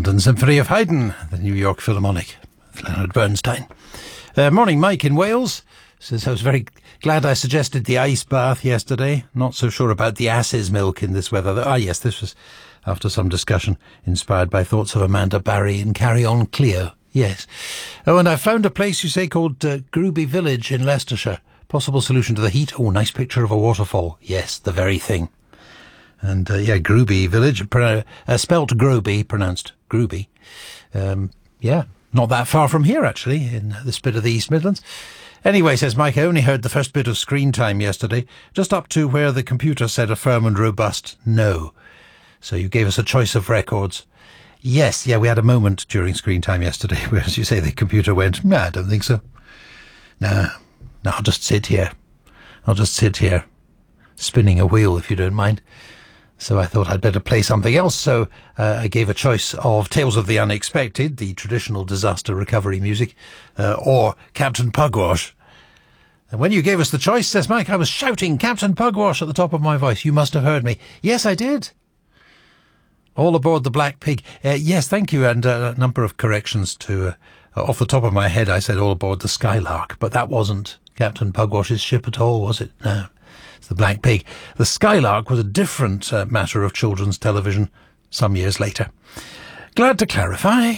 London Symphony of Haydn, the New York Philharmonic, Leonard Bernstein. Morning, Mike in Wales says, I was very glad I suggested the ice bath yesterday. Not so sure about the ass's milk in this weather. Yes, this was after some discussion inspired by thoughts of Amanda Barry in Carry On Cleo. Yes. Oh, and I found a place, you say, called Groby Village in Leicestershire. Possible solution to the heat. Oh, nice picture of a waterfall. Yes, the very thing. And, Groby Village, spelt Groby, pronounced Groby. Not that far from here, actually, in this bit of the East Midlands. Anyway, says Mike, I only heard the first bit of screen time yesterday, just up to where the computer said a firm and robust no. So you gave us a choice of records. Yes, we had a moment during screen time yesterday where, as you say, the computer went, I don't think so. No, I'll just sit here. Spinning a wheel, if you don't mind. So I thought I'd better play something else. So I gave a choice of Tales of the Unexpected, the traditional disaster recovery music, or Captain Pugwash. And when you gave us the choice, says Mike, I was shouting Captain Pugwash at the top of my voice. You must have heard me. Yes, I did. All aboard the Black Pig. Yes, thank you. And a number of corrections to, off the top of my head, I said all aboard the Skylark, but that wasn't Captain Pugwash's ship at all, was it? No. The Black Pig. The Skylark was a different matter of children's television some years later. Glad to clarify.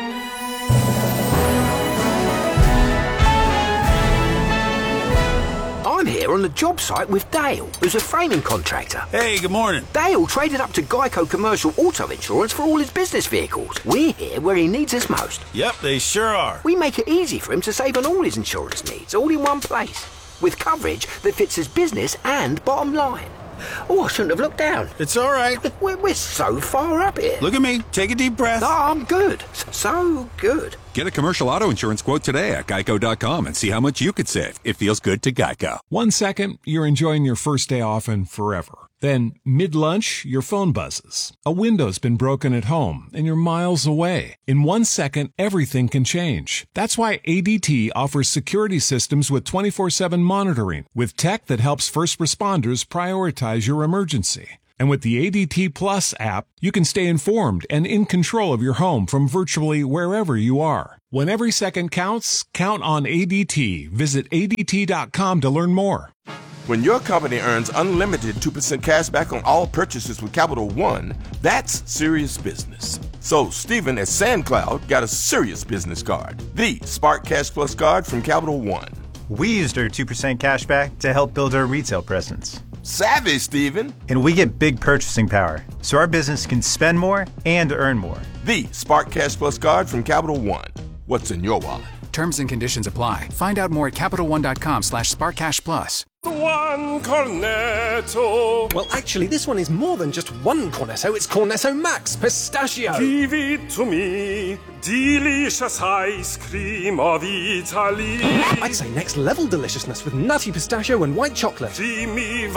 I'm here on the job site with Dale, who's a framing contractor. Hey, good morning. Dale traded up to Geico Commercial Auto Insurance for all his business vehicles. We're here where he needs us most. Yep, they sure are. We make it easy for him to save on all his insurance needs, all in one place, with coverage that fits his business and bottom line. Oh, I shouldn't have looked down. It's all right. We're so far up here. Look at me. Take a deep breath. Oh, I'm good. So good. Get a commercial auto insurance quote today at geico.com and see how much you could save. It feels good to Geico. 1 second, you're enjoying your first day off and forever. Then, mid-lunch, your phone buzzes. A window's been broken at home, and you're miles away. In 1 second, everything can change. That's why ADT offers security systems with 24/7 monitoring, with tech that helps first responders prioritize your emergency. And with the ADT Plus app, you can stay informed and in control of your home from virtually wherever you are. When every second counts, count on ADT. Visit ADT.com to learn more. When your company earns unlimited 2% cash back on all purchases with Capital One, that's serious business. So Stephen at SandCloud got a serious business card, the Spark Cash Plus card from Capital One. We used our 2% cash back to help build our retail presence. Savvy, Stephen. And we get big purchasing power, so our business can spend more and earn more. The Spark Cash Plus card from Capital One. What's in your wallet? Terms and conditions apply. Find out more at CapitalOne.com/SparkCashPlus. One Cornetto. Well, actually, this one is more than just one Cornetto. It's Cornetto Max Pistachio. Give it to me. Delicious ice cream of Italy. I'd say next level deliciousness with nutty pistachio and white chocolate. Creamy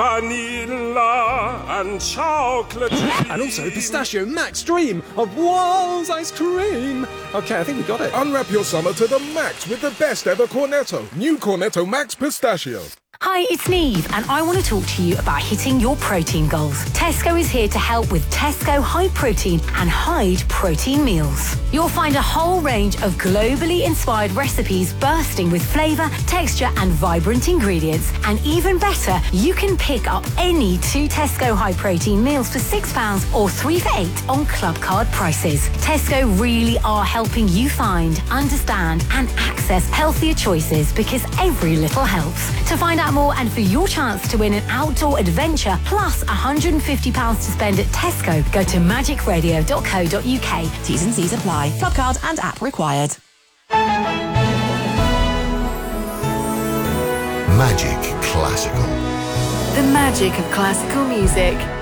vanilla and chocolate. And also Pistachio Max Dream of Walls ice cream. Okay, I think we got it. Unwrap your summer to the max with the best ever Cornetto. New Cornetto Max Pistachio. Hi, it's Neve, and I want to talk to you about hitting your protein goals. Tesco is here to help with Tesco High Protein and Hyde Protein Meals. You'll find a whole range of globally inspired recipes bursting with flavour, texture and vibrant ingredients. And even better, you can pick up any 2 Tesco High Protein meals for £6 or 3 for £8 on club card prices. Tesco really are helping you find, understand and access healthier choices, because every little helps. To find out more and for your chance to win an outdoor adventure plus £150 to spend at Tesco, go to magicradio.co.uk. T's and C's apply. Club card and app required. Magic Classical. The magic of classical music.